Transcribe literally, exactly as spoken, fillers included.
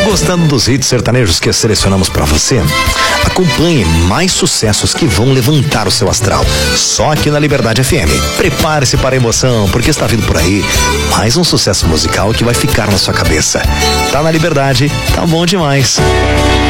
gostando dos hits sertanejos que selecionamos pra você? Acompanhe mais sucessos que vão levantar o seu astral, só aqui na Liberdade F M. Prepare-se para a emoção, porque está vindo por aí mais um sucesso musical que vai ficar na sua cabeça. Tá na Liberdade, tá bom demais.